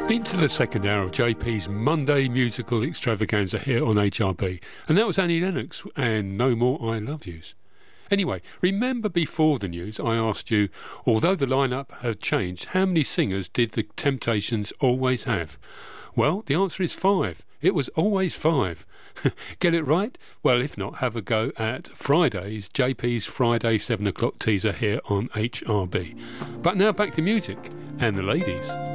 Into the second hour of JP's Monday musical extravaganza here on HRB. And that was Annie Lennox and No More I Love Yous. Anyway, remember before the news I asked you, although the lineup had changed, how many singers did the Temptations always have? Well, the answer is 5. It was always 5. Get it right? Well, if not, have a go at Friday's JP's Friday 7 o'clock teaser here on HRB. But now back to music and the ladies.